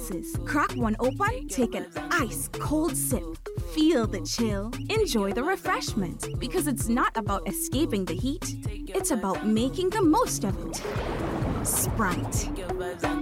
choices. Crack one open, take an ice cold sip. Feel the chill, enjoy the refreshment. Because it's not about escaping the heat, it's about making the most of it. Sprite.